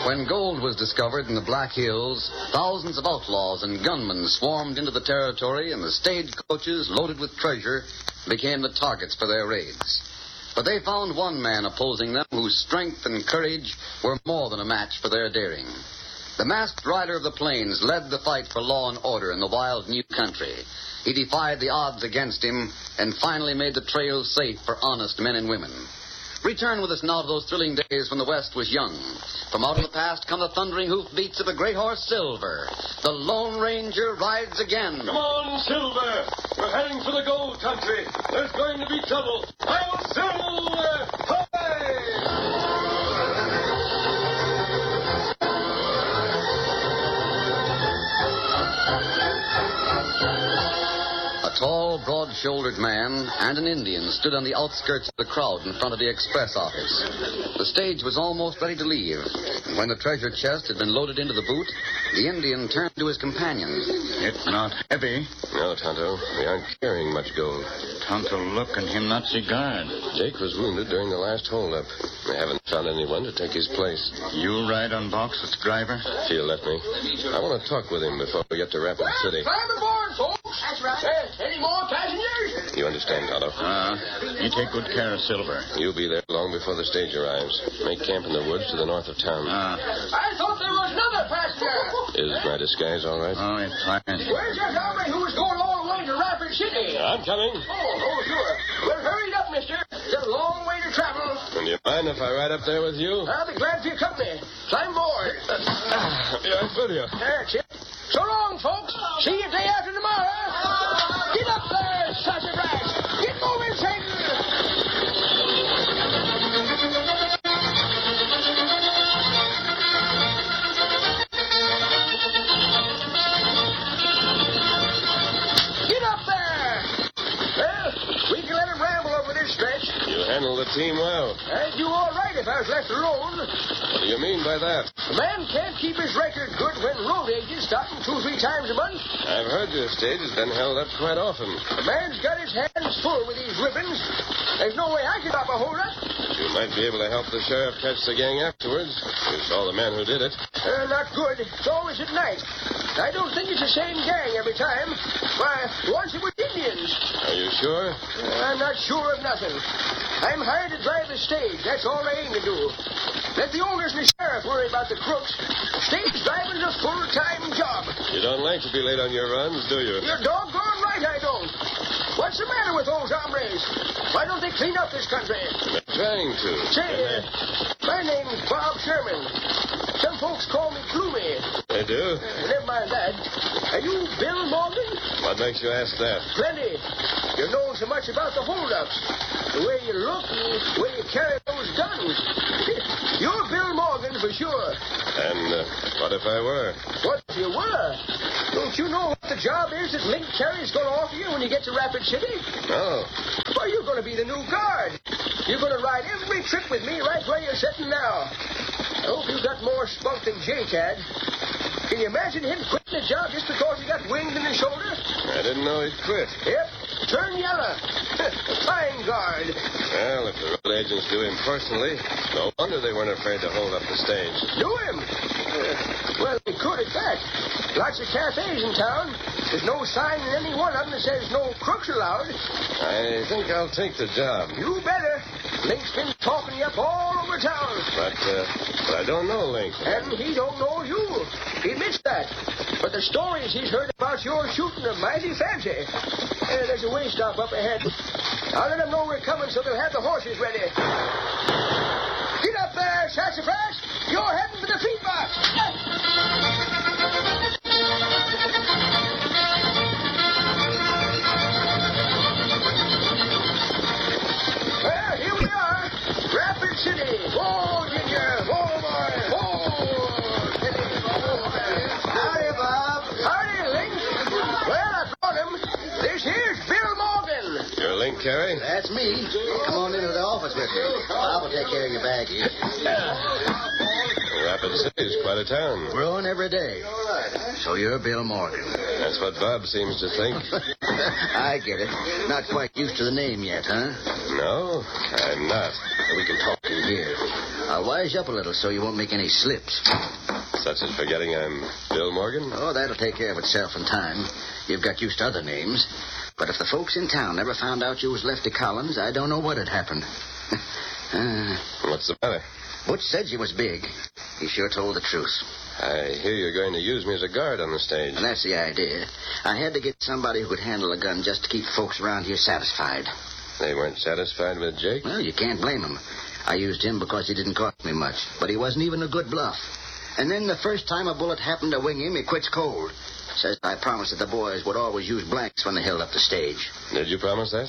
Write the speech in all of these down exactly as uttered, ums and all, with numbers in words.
When gold was discovered in the Black Hills, thousands of outlaws and gunmen swarmed into the territory, and the stagecoaches loaded with treasure became the targets for their raids. But they found one man opposing them whose strength and courage were more than a match for their daring. The masked rider of the plains led the fight for law and order in the wild new country. He defied the odds against him and finally made the trail safe for honest men and women. Return with us now to those thrilling days when the West was young. From out of the past come the thundering hoofbeats of the great horse Silver. The Lone Ranger rides again. Come on, Silver. We're heading for the gold country. There's going to be trouble. Hail, Silver! Hooray! A tall, broad-shouldered man and an Indian stood on the outskirts of the crowd in front of the express office. The stage was almost ready to leave. And when the treasure chest had been loaded into the boot, the Indian turned to his companion. It's not heavy. No, Tonto. We aren't carrying much gold. Tonto, look, and him not see guard. Jake was wounded during the last holdup. They haven't found anyone to take his place. You ride on box as driver? If he'll let me. I want to talk with him before we get to Rapid City. Climb aboard, folks. That's right. Hey, any more passengers? You understand, Tonto? Ah, uh, you take good care of Silver. You'll be there long before the stage arrives. Make camp in the woods to the north of town. Ah. Uh, I thought there was another passenger. Is my disguise all right? Oh, it's fine. Where's that hombre who was going all the way to Rapid City? I'm coming. Oh, oh, sure. Well, hurry it up, mister. There's a long way to travel. And do you mind if I ride up there with you? I'll be glad for your company. Climb aboard. Uh, yeah, I feel you. That's it. So long, folks. See you day after tomorrow. Get up there, Sassafras. Get moving, Satan. Get up there. Well, we can let him ramble over this stretch. You handle the team well. I'd do all right if I was left alone. What do you mean by that? A man can't keep his record good when road agents stop him two or three times a month. I've heard your stage has been held up quite often. The man's got his hands full with these ribbons. There's no way I could stop a holdup. You might be able to help the sheriff catch the gang afterwards. You saw the man who did it. Uh, not good. It's always at night. I don't think it's the same gang every time. Why, once it was Indians. Are you sure? Uh, I'm not sure of nothing. I'm hired to drive the stage. That's all I aim to do. Let the owners and the sheriff worry about the crooks. Stage driving's a full-time job. You don't like to be late on your runs, do you? You're doggone right I don't. What's the matter with those hombres? Why don't they clean up this country? They're trying to. Say, uh, my name's Bob Sherman. Some folks call me Gloomy. They do? Uh, never mind that. Are you Bill Morgan? What makes you ask that? Plenty. You know so much about the holdups. The way you look and the way you carry those guns. You're Bill Morgan for sure. And uh, what if I were? What if you were? Don't you know what the job is that Link Terry's going to offer you when you get to Rapid City? No. Well, you're going to be the new guard. You're going to ride every trip with me right where you're sitting now. I hope you got more spunk than Jake had. Can you imagine him quitting the job just because he got winged in his shoulder? I didn't know he'd quit. Yep. Turn yellow. Fine guard. Well, if the road agents knew him personally, no wonder they weren't afraid to hold up the stage. Knew him? Uh, well, they could at that. Lots of cafes in town. There's no sign in any one of them that says no crooks allowed. I think I'll take the job. You better. Link's been talking you up all over town. But, uh, but I don't know Link. And he don't know you. He admits that. But the stories he's heard about your shooting are mighty fancy. Uh, there's a way stop up ahead. I'll let them know we're coming so they'll have the horses ready. Get up there, Sassafras. You're heading for the feed box. Well, here we are. Rapid City. Whoa, Ginger. Whoa, boy. Whoa. Howdy, Bob. Howdy, Link. Well, I brought him. This here's Bill Morgan. You're Link Carey? That's me. Come on into the office with me. Bob will take care of your baggage. Rapid City is quite a town. Growing every day. So you're Bill Morgan. That's what Bob seems to think. I get it. Not quite used to the name yet, huh? No, I'm not. We can talk in here. I'll wise you up a little so you won't make any slips. Such as forgetting I'm Bill Morgan? Oh, that'll take care of itself in time. You've got used to other names. But if the folks in town never found out you was Lefty Collins, I don't know what'd happen. uh, What's the matter? Butch said you was big. He sure told the truth. I hear you're going to use me as a guard on the stage. And that's the idea. I had to get somebody who could handle a gun just to keep folks around here satisfied. They weren't satisfied with Jake? Well, you can't blame him. I used him because he didn't cost me much, but he wasn't even a good bluff. And then the first time a bullet happened to wing him, he quits cold. Says I promised that the boys would always use blanks when they held up the stage. Did you promise that?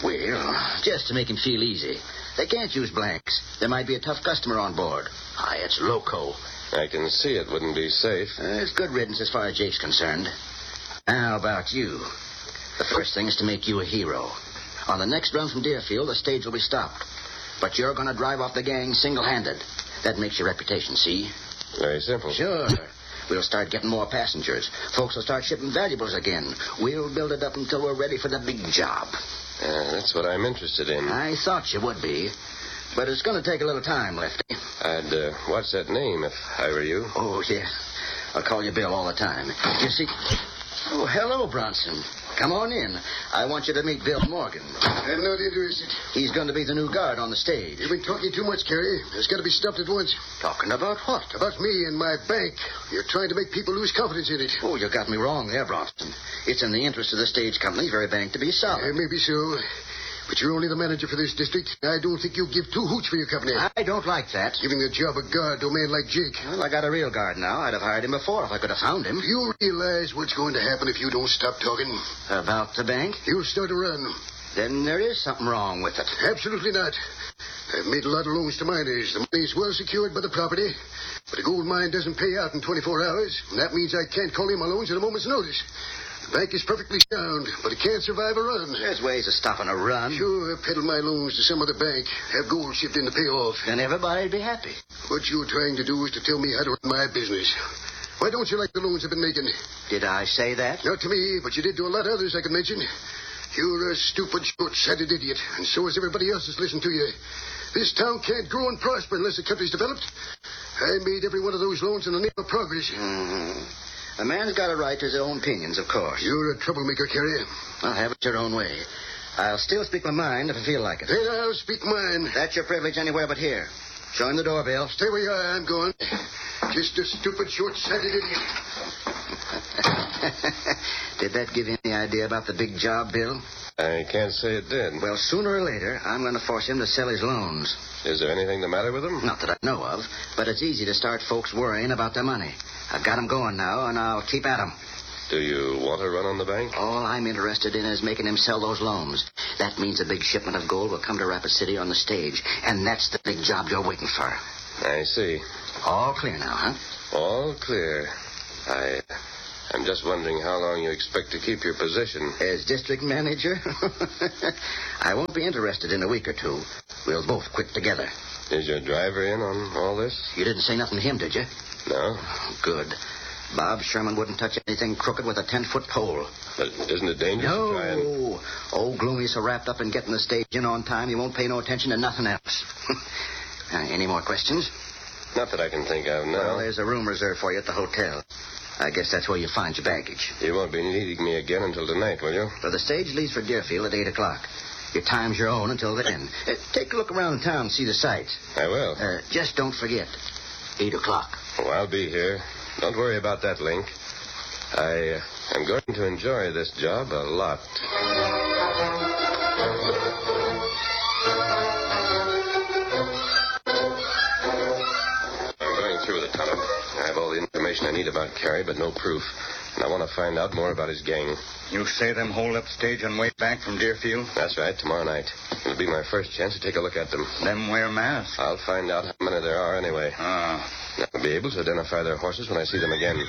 Well, just to make him feel easy. They can't use blanks. There might be a tough customer on board. Aye, it's loco. I can see it wouldn't be safe. Uh, it's good riddance as far as Jake's concerned. How about you? The first thing is to make you a hero. On the next run from Deerfield, the stage will be stopped. But you're going to drive off the gang single-handed. That makes your reputation, see? Very simple. Sure. We'll start getting more passengers. Folks will start shipping valuables again. We'll build it up until we're ready for the big job. Uh, that's what I'm interested in. I thought you would be. But it's going to take a little time, Lefty. I'd uh, watch that name if I were you. Oh, yeah. I'll call you Bill all the time. You see... Oh, hello, Bronson. Come on in. I want you to meet Bill Morgan. I'm not interested. He's going to be the new guard on the stage. You've been talking too much, Carrie. It's got to be stopped at once. Talking about what? About me and my bank. You're trying to make people lose confidence in it. Oh, you got me wrong there, Bronson. It's in the interest of the stage company for a bank to be solid. Uh, maybe so. But you're only the manager for this district. I don't think you'll give two hoots for your company. I don't like that. Giving the job of guard to a man like Jake. Well, I got a real guard now. I'd have hired him before if I could have found him. You realize what's going to happen if you don't stop talking? About the bank? You'll start a run. Then there is something wrong with it. Absolutely not. I've made a lot of loans to miners. The money's well secured by the property. But a gold mine doesn't pay out in twenty-four hours. And that means I can't call in my loans at a moment's notice. The bank is perfectly sound, but it can't survive a run. There's ways of stopping a run. Sure, peddle my loans to some other bank. Have gold shipped in to pay off. Then everybody'd be happy. What you're trying to do is to tell me how to run my business. Why don't you like the loans I've been making? Did I say that? Not to me, but you did to a lot of others I could mention. You're a stupid, short-sighted idiot, and so is everybody else that's listened to you. This town can't grow and prosper unless the country's developed. I made every one of those loans in the name of progress. Mm-hmm. A man's got a right to his own opinions, of course. You're a troublemaker, Carrie. I'll have it your own way. I'll still speak my mind if I feel like it. Then I'll speak mine. That's your privilege anywhere but here. Show him the door, Bill. Stay where you are. I'm going. Just a stupid, short-sighted idiot. Did that give you any idea about the big job, Bill? I can't say it did. Well, sooner or later, I'm going to force him to sell his loans. Is there anything the matter with him? Not that I know of, but it's easy to start folks worrying about their money. I've got 'em going now, and I'll keep at 'em. Do you want to run on the bank? All I'm interested in is making him sell those loans. That means a big shipment of gold will come to Rapid City on the stage, and that's the big job you're waiting for. I see. All clear now, huh? All clear. I... I'm just wondering how long you expect to keep your position. As district manager? I won't be interested in a week or two. We'll both quit together. Is your driver in on all this? You didn't say nothing to him, did you? No. Good. Bob Sherman wouldn't touch anything crooked with a ten-foot pole. But isn't it dangerous no. to try and... Old Gloomy's so wrapped up in getting the stage in on time, he won't pay no attention to nothing else. uh, any more questions? Not that I can think of, no. Well, there's a room reserved for you at the hotel. I guess that's where you find your baggage. You won't be needing me again until tonight, will you? Well, the stage leaves for Deerfield at eight o'clock. Your time's your own until then. Uh, take a look around town and see the sights. I will. Uh, just don't forget, eight o'clock. Oh, I'll be here. Don't worry about that, Link. I, uh, I'm going to enjoy this job a lot. I'm going through the tunnel. I have all the information I need about Carey, but no proof. And I want to find out more about his gang. You say them hold up stage on way back from Deerfield? That's right, tomorrow night. It'll be my first chance to take a look at them. Them wear masks. I'll find out how many there are anyway. Ah. I'll be able to identify their horses when I see them again.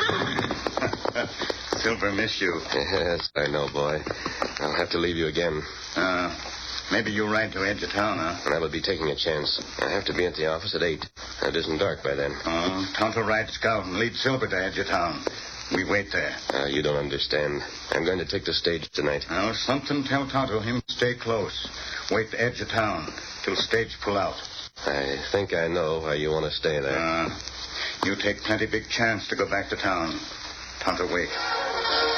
Silver miss you. Yes, I know, boy. I'll have to leave you again. Uh, maybe you'll ride to edge of town, huh? And I will be taking a chance. I have to be at the office at eight. It isn't dark by then. Oh, Tonto ride scout and lead Silver to edge of town. We wait there. Uh, you don't understand. I'm going to take the stage tonight. Now, something tell Tonto him stay close. Wait the edge of town till stage pull out. I think I know why you want to stay there. Uh, you take plenty big chance to go back to town. Tonto, wait.